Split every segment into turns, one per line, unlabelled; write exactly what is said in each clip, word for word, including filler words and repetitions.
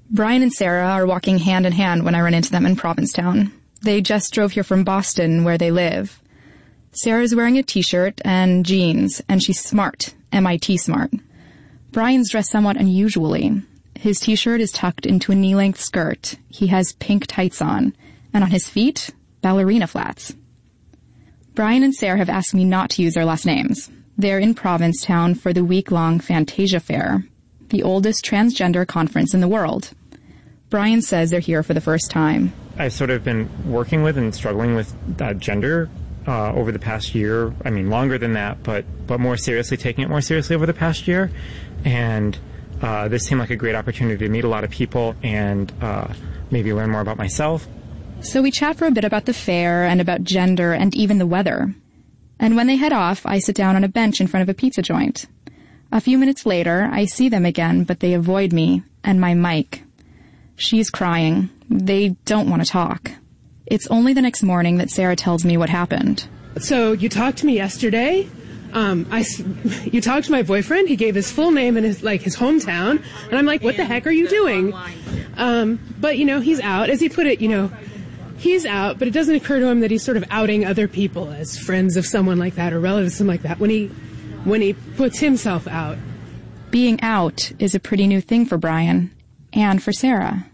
Brian and Sarah are walking hand in hand when I run into them in Provincetown. They just drove here from Boston, where they live. Sarah's wearing a t-shirt and jeans, and she's smart, M I T smart. Brian's dressed somewhat unusually. His t-shirt is tucked into a knee-length skirt. He has pink tights on, and on his feet, ballerina flats. Brian and Sarah have asked me not to use their last names. They're in Provincetown for the week-long Fantasia Fair, the oldest transgender conference in the world. Brian says they're here for the first time.
I've sort of been working with and struggling with uh, gender uh, over the past year. I mean, longer than that, but but more seriously, taking it more seriously over the past year. And uh, this seemed like a great opportunity to meet a lot of people and uh, maybe learn more about myself.
So we chat for a bit about the fair and about gender and even the weather. And when they head off, I sit down on a bench in front of a pizza joint. A few minutes later, I see them again, but they avoid me and my mic. She's crying. They don't want to talk. It's only the next morning that Sarah tells me what happened.
So you talked to me yesterday. Um, I, you talked to my boyfriend. He gave his full name and his like his hometown, and I'm like, what the heck are you doing? Um, but you know, he's out, as he put it. You know, he's out, but it doesn't occur to him that he's sort of outing other people as friends of someone like that or relatives of someone like that when he when he puts himself out.
Being out is a pretty new thing for Brian and for Sarah.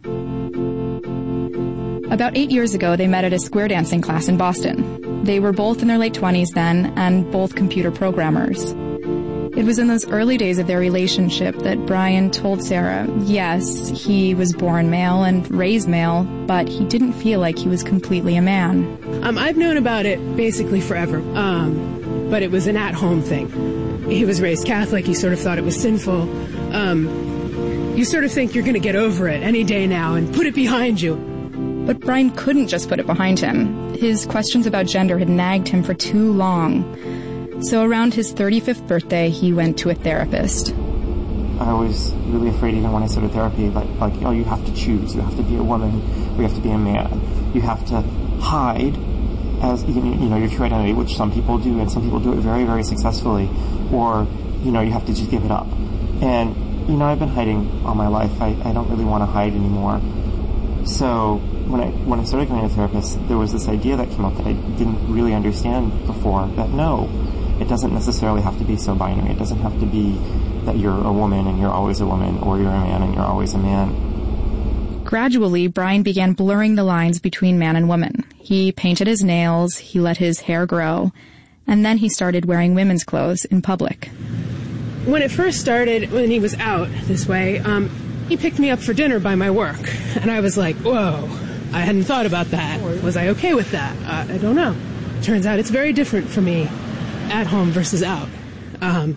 About eight years ago, they met at a square dancing class in Boston. They were both in their late twenties then, and both computer programmers. It was in those early days of their relationship that Brian told Sarah, yes, he was born male and raised male, but he didn't feel like he was completely a man.
Um, I've known about it basically forever, um, but it was an at-home thing. He was raised Catholic. He sort of thought it was sinful. Um, you sort of think you're going to get over it any day now and put it behind you.
But Brian couldn't just put it behind him. His questions about gender had nagged him for too long. So around his thirty-fifth birthday, he went to a therapist.
I was really afraid even when I started therapy, like, like, oh, you have to choose. You have to be a woman or you have to be a man. You have to hide as, you know, your true identity, which some people do, and some people do it very, very successfully. Or, you know, you have to just give it up. And, you know, I've been hiding all my life. I, I don't really want to hide anymore. So when I when I started going to a therapist, there was this idea that came up that I didn't really understand before, that no, it doesn't necessarily have to be so binary. It doesn't have to be that you're a woman and you're always a woman, or you're a man and you're always a man.
Gradually, Brian began blurring the lines between man and woman. He painted his nails, he let his hair grow, and then he started wearing women's clothes in public.
When it first started, when he was out this way, um, he picked me up for dinner by my work, and I was like, whoa, I hadn't thought about that. Was I okay with that? Uh, I don't know. Turns out it's very different for me at home versus out. Um,